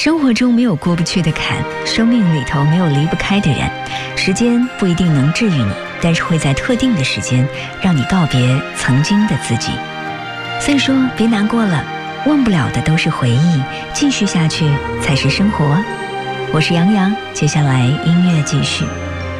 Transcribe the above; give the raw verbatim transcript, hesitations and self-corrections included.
生活中没有过不去的坎，生命里头没有离不开的人。时间不一定能治愈你，但是会在特定的时间让你告别曾经的自己。所以说别难过了，忘不了的都是回忆，继续下去才是生活。我是杨洋，接下来音乐继续。